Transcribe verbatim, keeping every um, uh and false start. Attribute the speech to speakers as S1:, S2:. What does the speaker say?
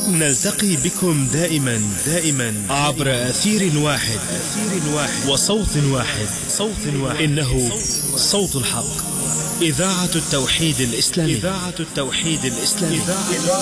S1: نلتقي بكم دائما دائما عبر أثير واحد أثير واحد وصوت واحد صوت واحد إنه صوت الحق، إذاعة التوحيد الإسلامي، إذاعة التوحيد الإسلامي.